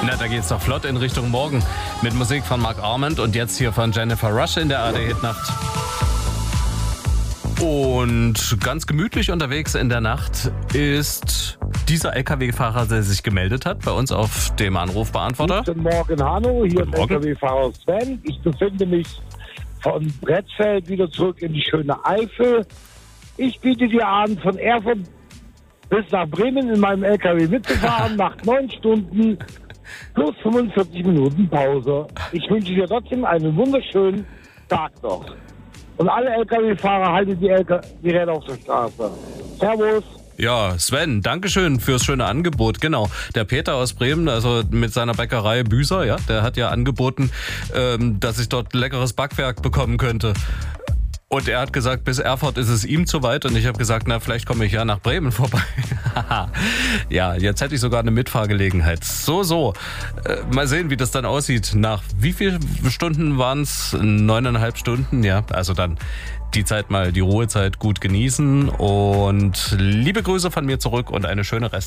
Na, da geht's doch flott in Richtung Morgen mit Musik von Mark Arment und jetzt hier von Jennifer Rush in der ARD-Hitnacht. Und ganz gemütlich unterwegs in der Nacht ist dieser LKW-Fahrer, der sich gemeldet hat, bei uns auf dem Anrufbeantworter. Guten Morgen, Hanno. Hier ist Morgen. LKW-Fahrer Sven. Ich befinde mich von Brettfeld wieder zurück in die schöne Eifel. Ich biete dir an, von Erfurt bis nach Bremen in meinem LKW mitzufahren, nach 9 Stunden plus 45 Minuten Pause. Ich wünsche dir trotzdem einen wunderschönen Tag noch. Und alle LKW-Fahrer halten die Räder auf der Straße. Servus. Ja, Sven, Dankeschön fürs schöne Angebot. Genau, der Peter aus Bremen, also mit seiner Bäckerei Büser, ja, der hat ja angeboten, dass ich dort leckeres Backwerk bekommen könnte. Und er hat gesagt, bis Erfurt ist es ihm zu weit. Und ich habe gesagt, na, vielleicht komme ich ja nach Bremen vorbei. Ja, jetzt hätte ich sogar eine Mitfahrgelegenheit. So. Mal sehen, wie das dann aussieht. Nach wie vielen Stunden waren es? 9,5 Stunden, ja. Also dann die Zeit mal, die Ruhezeit gut genießen. Und liebe Grüße von mir zurück und eine schöne